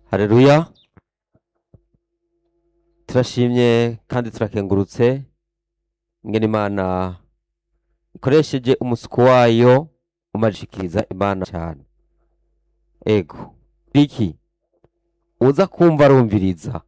Haleluya. Turashimye kandi turakengurutse ingene Imana ikoresheje umusuku wayo umajishikiriza Imana cyane. Ego iki uza kumva arumviriza